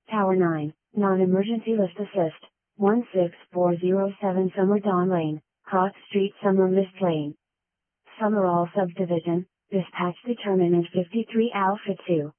Tower 9, Non-Emergency Lift Assist, 16407 Summer Lane, Cross Street Summer Mist Lane. Summerall Subdivision, Dispatch Determinant 53 Alpha 2.